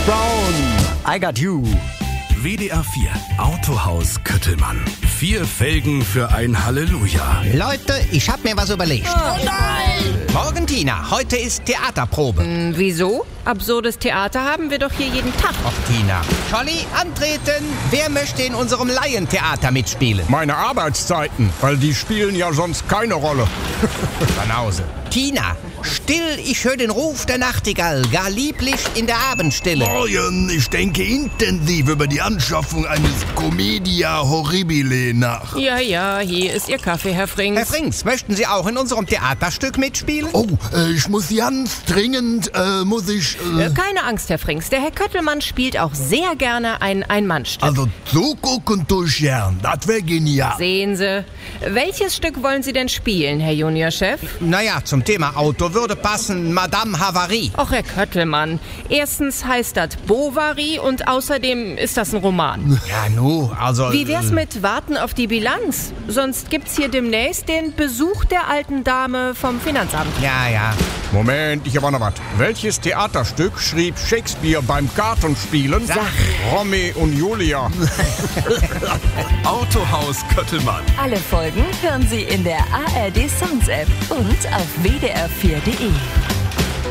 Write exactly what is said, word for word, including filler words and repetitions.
Brown, I Got You. W D R vier Autohaus Köttelmann. Vier Felgen für ein Halleluja. Leute, ich hab mir was überlegt. Oh nein! Morgen, Tina, heute ist Theaterprobe. Hm, wieso? Absurdes Theater haben wir doch hier jeden Tag. Och, Tina. Scholli, antreten. Wer möchte in unserem Laientheater mitspielen? Meine Arbeitszeiten, weil die spielen ja sonst keine Rolle. Banause. Tina, still, ich höre den Ruf der Nachtigall, gar lieblich in der Abendstille. Morgen, ich denke intensiv über die Anschaffung eines Commedia Horribile nach. Ja, ja, hier ist Ihr Kaffee, Herr Frings. Herr Frings, möchten Sie auch in unserem Theaterstück mitspielen? Oh, äh, ich muss ganz dringend, äh, muss ich... Äh, Äh, Keine Angst, Herr Frings. Der Herr Köttelmann spielt auch sehr gerne ein Ein-Mann-Stück. also zugucken durch gern, das wäre genial. Sehen Sie. Welches Stück wollen Sie denn spielen, Herr Juniorchef? Naja, zum Thema Auto würde passen Madame Havarie. Och, Herr Köttelmann. Erstens heißt das Bovary und außerdem ist das ein Roman. Ja, nu, also... Wie wär's mit Warten auf die Bilanz? Sonst gibt's hier demnächst den Besuch der alten Dame vom Finanzamt. Ja, ja. Moment, ich habe auch noch was. Welches Theaterstück schrieb Shakespeare beim Kartenspielen? Sag. Romeo und Julia. Autohaus Köttelmann. Alle Folgen hören Sie in der A R D Songs App und auf w d r vier punkt d e.